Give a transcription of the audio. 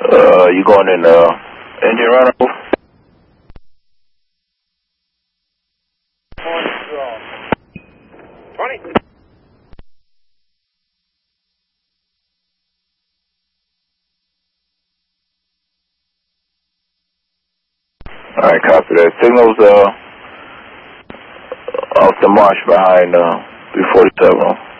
You going in engine run over? Alright, copy that. Signals off the marsh behind 347.